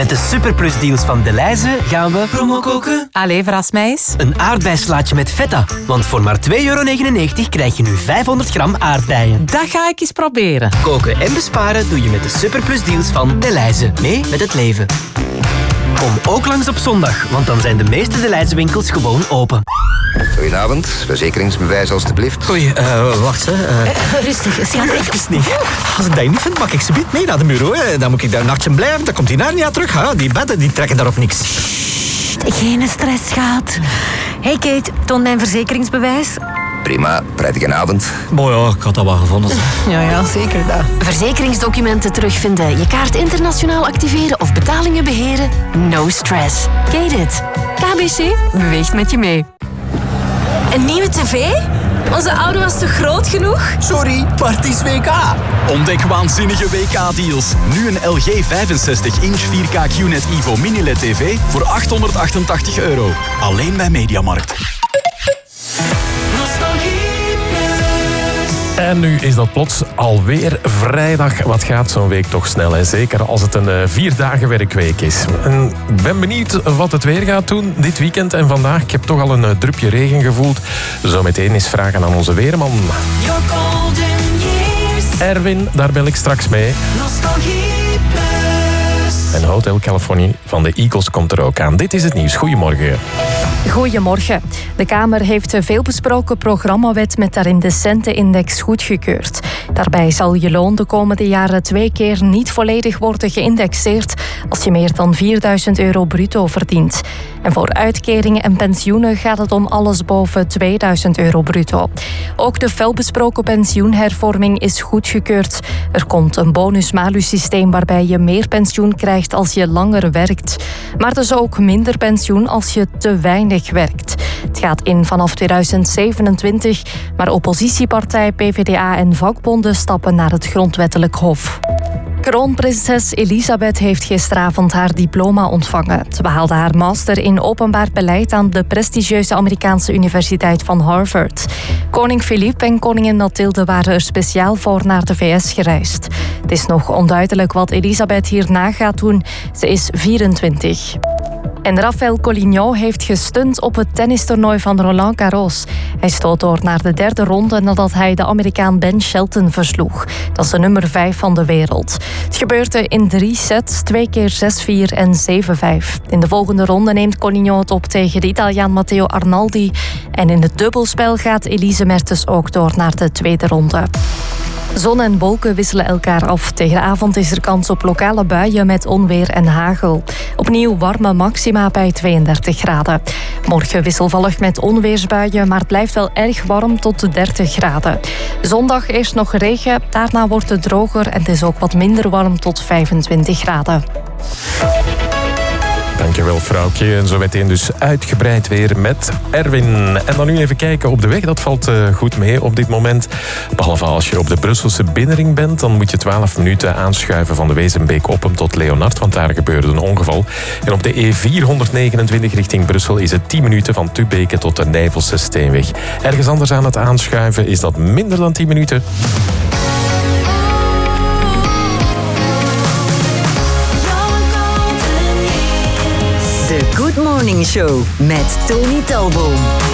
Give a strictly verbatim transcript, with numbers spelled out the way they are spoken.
Met de Superplus deals van Delhaize gaan we promo koken. Allee, verras mij eens. Een aardbeislaatje met feta. Want voor maar twee euro negenennegentig krijg je nu vijfhonderd gram aardbeien. Dat ga ik eens proberen. Koken en besparen doe je met de Superplus deals van Delhaize. Mee met het leven. Kom ook langs op zondag, want dan zijn de meeste Delhaize winkels gewoon open. Goedenavond, verzekeringsbewijs alstublieft. Oei, uh, wacht hè. Uh... Uh, rustig, schat. Even niet. Als ik dat niet vind, mag ik ze mee naar de bureau. Hè. Dan moet ik daar een nachtje blijven, dan komt die naar niet terug. Hè. Die bedden die trekken daarop niks. Geen stress, schat. Hey Kate, toon mijn verzekeringsbewijs. Prima, prettige avond. Boy, ja, ik had dat wel gevonden. Ja, ja, zeker dat. Verzekeringsdocumenten terugvinden, je kaart internationaal activeren of betalingen beheren. No stress. Kate it. K B C beweegt met je mee. Een nieuwe tv? Onze oude was te groot genoeg? Sorry, Parties W K. Ontdek waanzinnige W K-deals. Nu een L G vijfenzestig inch vier K Q N E T Evo Mini L E D T V voor achthonderdachtentachtig euro. Alleen bij Mediamarkt. En nu is dat plots alweer vrijdag. Wat gaat zo'n week toch snel, hè? Zeker als het een uh, vier dagen werkweek is. En ik ben benieuwd wat het weer gaat doen dit weekend en vandaag. Ik heb toch al een uh, drupje regen gevoeld. Zometeen eens vragen aan onze weerman. Erwin, daar bel ik straks mee. En Hotel California van de Eagles komt er ook aan. Dit is het nieuws. Goedemorgen. Goedemorgen. De Kamer heeft de veelbesproken programmawet met daarin de centenindex goedgekeurd. Daarbij zal je loon de komende jaren twee keer niet volledig worden geïndexeerd als je meer dan vierduizend euro bruto verdient. En voor uitkeringen en pensioenen gaat het om alles boven tweeduizend euro bruto. Ook de felbesproken pensioenhervorming is goedgekeurd. Er komt een bonus-malus-systeem waarbij je meer pensioen krijgt als je langer werkt. Maar dus ook minder pensioen als je te weinig werkt. Het gaat in vanaf tweeduizend zevenentwintig, maar oppositiepartij P V D A en vakbonden stappen naar het grondwettelijk hof. Kroonprinses Elisabeth heeft gisteravond haar diploma ontvangen. Ze behaalde haar master in openbaar beleid aan de prestigieuze Amerikaanse Universiteit van Harvard. Koning Filip en koningin Mathilde waren er speciaal voor naar de V S gereisd. Het is nog onduidelijk wat Elisabeth hierna gaat doen. Ze is vierentwintig. En Rafael Collignon heeft gestunt op het tennistoernooi van Roland Garros. Hij stoot door naar de derde ronde nadat hij de Amerikaan Ben Shelton versloeg. Dat is de nummer vijf van de wereld. Het gebeurde in drie sets, twee keer zes vier en zeven vijf. In de volgende ronde neemt Collignon het op tegen de Italiaan Matteo Arnaldi. En in het dubbelspel gaat Elise Mertens ook door naar de tweede ronde. Zon en wolken wisselen elkaar af. Tegen de avond is er kans op lokale buien met onweer en hagel. Opnieuw warme maxima bij tweeëndertig graden. Morgen wisselvallig met onweersbuien, maar het blijft wel erg warm tot de dertig graden. Zondag eerst nog regen, daarna wordt het droger en het is ook wat minder warm tot vijfentwintig graden. Dankjewel, vrouwtje. En zo meteen dus uitgebreid weer met Erwin. En dan nu even kijken op de weg. Dat valt uh, goed mee op dit moment. Behalve als je op de Brusselse binnenring bent, dan moet je twaalf minuten aanschuiven van de Wezenbeek-Oppem tot Leonard, want daar gebeurde een ongeval. En op de E vierhonderdnegenentwintig richting Brussel is het tien minuten van Tubeke tot de Nijvelse Steenweg. Ergens anders aan het aanschuiven is dat minder dan tien minuten. De Good Morning Show met Tony Talboom.